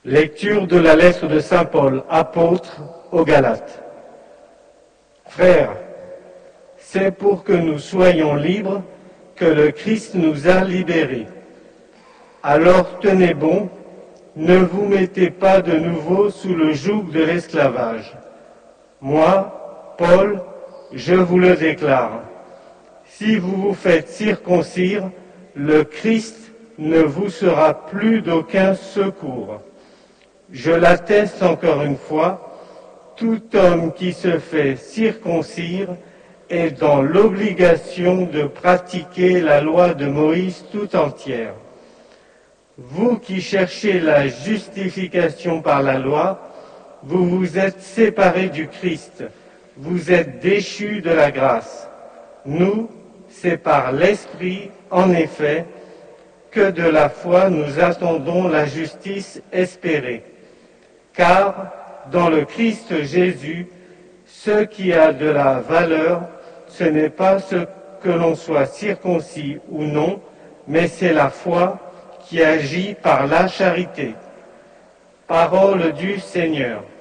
Lecture de la lettre de saint Paul, apôtre aux Galates. Frères, c'est pour que nous soyons libres que le Christ nous a libérés. Alors tenez bon, ne vous mettez pas de nouveau sous le joug de l'esclavage. Moi, Paul, je vous le déclare. Si vous vous faites circoncire, le Christ ne vous sera plus d'aucun secours. Je l'atteste encore une fois, tout homme qui se fait circoncire est dans l'obligation de pratiquer la loi de Moïse tout entière. Vous qui cherchez la justification par la loi, vous vous êtes séparés du Christ, vous êtes déchus de la grâce. Nous, c'est par l'Esprit, en effet, que de la foi nous attendons la justice espérée. Car, dans le Christ Jésus, ce qui a de la valeur, ce n'est pas ce que l'on soit circoncis ou non, mais c'est la foi qui agit par la charité. Parole du Seigneur.